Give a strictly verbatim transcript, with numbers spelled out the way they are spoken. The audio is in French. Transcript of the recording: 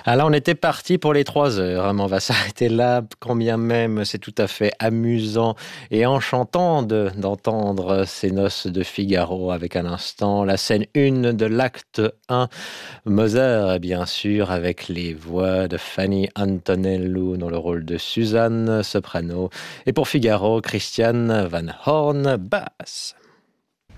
Alors, on était parti pour les trois heures, hein, mais on va s'arrêter là, quand bien même c'est tout à fait amusant et enchantant de- d'entendre ces noces de Figaro avec à l'instant la scène un de l'acte un. Mozart, bien sûr, avec les voix de Fanny Antonello dans le rôle de Suzanne, soprano, et pour Figaro, Christian Van Horn, basse.